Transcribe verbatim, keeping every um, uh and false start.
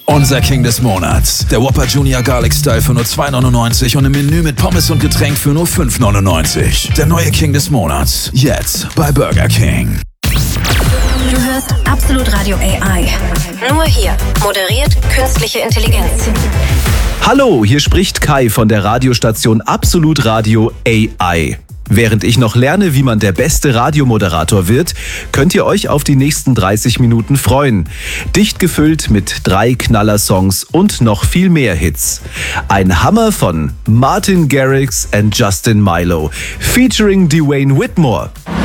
Unser King des Monats. Der Whopper Junior Garlic Style für nur zwei neunundneunzig und im Menü mit Pommes und Getränk für nur fünf neunundneunzig. Der neue King des Monats. Jetzt bei Burger King. Du hörst Absolut Radio A I. Nur hier. Moderiert künstliche Intelligenz. Hallo, hier spricht Kai von der Radiostation Absolut Radio A I. Während ich noch lerne, wie man der beste Radiomoderator wird, könnt ihr euch auf die nächsten dreißig Minuten freuen. Dicht gefüllt mit drei Knaller-Songs und noch viel mehr Hits. Ein Hammer von Martin Garrix and Justin Milo, featuring Dwayne Whitmore.